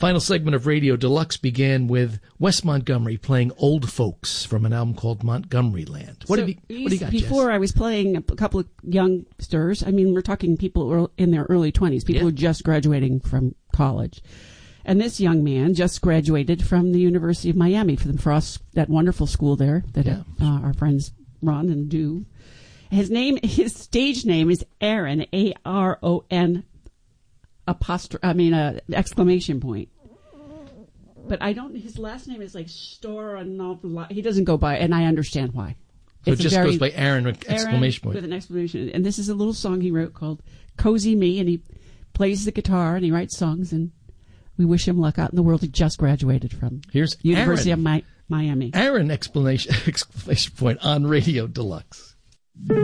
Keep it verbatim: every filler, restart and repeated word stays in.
Final segment of Radio Deluxe began with Wes Montgomery playing Old Folks from an album called Montgomery Land. What, so did he, what do you got, Before Jess? I was playing a couple of youngsters. I mean, we're talking people in their early twenties, people Yeah. who are just graduating from college. And this young man just graduated from the University of Miami, from Frost, that wonderful school there that Yeah. uh, our friends run and do. His name, his stage name is Aaron, A R O N apostrophe, I mean, uh, exclamation point. But I don't, his last name is like Storanov. He doesn't go by, and I understand why. So It's it a just very- goes by Aaron with exclamation Aaron point. with an exclamation. And this is a little song he wrote called Cozy Me, and he plays the guitar and he writes songs, and we wish him luck out in the world. He just graduated from Here's University Aaron. of Mi- Miami. Aaron, exclamation, exclamation point on Radio Deluxe.